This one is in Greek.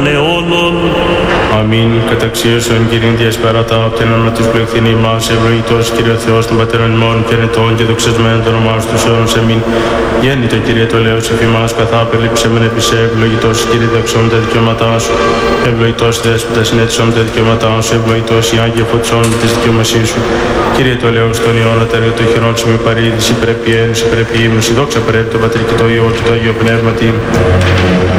αιώνων. Αμήν. Καταξίωσον Κύριε διασπαρατά από την όνομα της πληκτήνη μας, ευλογητός Κύριε Θεός των Πατέρων ημών και νετών και δοξασμένων το όνομά σου τους αιώνους. Αμήν. Γέννητο Κύριε το λέος εφ' ημάς, καθά περιλήψεμεν επί σε, ευλογητός Κύριε δεξών τα δικαιώματά σου. Ευλογητός Δέσποτα συνέτησον τα δικαιώματά σου, ευλογητός η Άγια φωτισόν με τη δικαιωμασή σου. Κύριε το λέος των αιώνα, τα έργα των χειρών σου με παρήδηση, πρέπει ένωση, πρέπει ύμνωση, δόξα πρέπει το Πατρί και το Υιό και το Αγίο Πνεύματι.